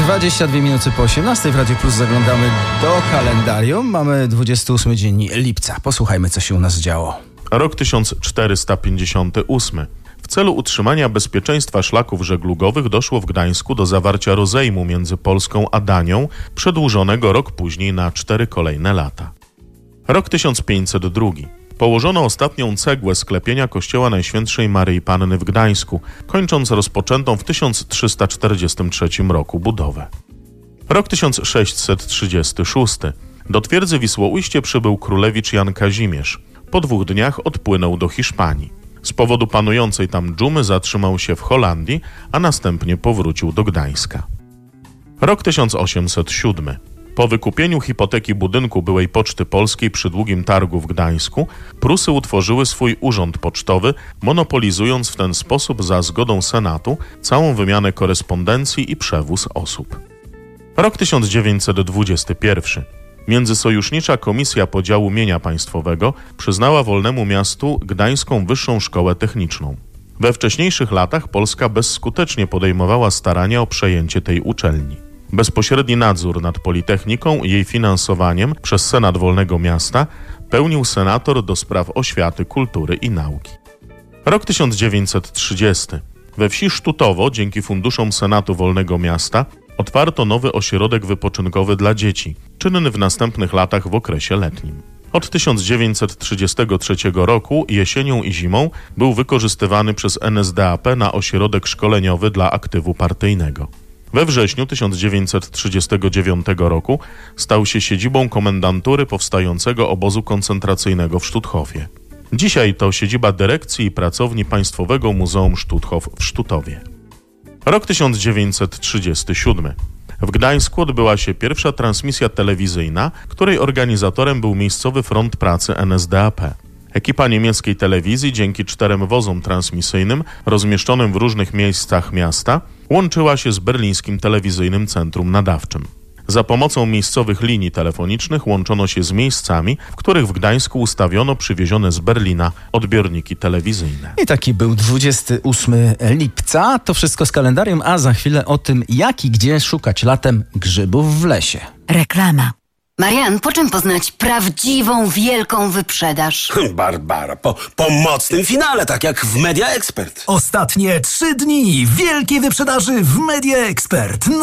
22 minuty po 18 w Radio Plus zaglądamy do kalendarium. Mamy 28 dzień lipca. Posłuchajmy, co się u nas działo. Rok 1458. W celu utrzymania bezpieczeństwa szlaków żeglugowych doszło w Gdańsku do zawarcia rozejmu między Polską a Danią, przedłużonego rok później na 4 kolejne lata. Rok 1502. Położono ostatnią cegłę sklepienia kościoła Najświętszej Maryi Panny w Gdańsku, kończąc rozpoczętą w 1343 roku budowę. Rok 1636. Do twierdzy Wisłoujście przybył królewicz Jan Kazimierz. Po 2 dniach odpłynął do Hiszpanii. Z powodu panującej tam dżumy zatrzymał się w Holandii, a następnie powrócił do Gdańska. Rok 1807. Po wykupieniu hipoteki budynku byłej Poczty Polskiej przy Długim Targu w Gdańsku, Prusy utworzyły swój urząd pocztowy, monopolizując w ten sposób za zgodą Senatu całą wymianę korespondencji i przewóz osób. Rok 1921. Międzysojusznicza Komisja Podziału Mienia Państwowego przyznała Wolnemu Miastu Gdańską Wyższą Szkołę Techniczną. We wcześniejszych latach Polska bezskutecznie podejmowała starania o przejęcie tej uczelni. Bezpośredni nadzór nad Politechniką i jej finansowaniem przez Senat Wolnego Miasta pełnił senator do spraw oświaty, kultury i nauki. Rok 1930. We wsi Sztutowo, dzięki funduszom Senatu Wolnego Miasta, otwarto nowy ośrodek wypoczynkowy dla dzieci, czynny w następnych latach w okresie letnim. Od 1933 roku jesienią i zimą był wykorzystywany przez NSDAP na ośrodek szkoleniowy dla aktywu partyjnego. We wrześniu 1939 roku stał się siedzibą komendantury powstającego obozu koncentracyjnego w Sztuthofie. Dzisiaj to siedziba dyrekcji i pracowni Państwowego Muzeum Sztuthof w Sztutowie. Rok 1937. W Gdańsku odbyła się pierwsza transmisja telewizyjna, której organizatorem był miejscowy front pracy NSDAP. Ekipa niemieckiej telewizji dzięki 4 wozom transmisyjnym rozmieszczonym w różnych miejscach miasta łączyła się z berlińskim telewizyjnym centrum nadawczym. Za pomocą miejscowych linii telefonicznych łączono się z miejscami, w których w Gdańsku ustawiono przywiezione z Berlina odbiorniki telewizyjne. I taki był 28 lipca. To wszystko z kalendarium, a za chwilę o tym, jak i gdzie szukać latem grzybów w lesie. Reklama. Marian, po czym poznać prawdziwą, wielką wyprzedaż? Barbara, po mocnym finale, tak jak w Media Expert. Ostatnie 3 dni wielkiej wyprzedaży w Media Expert.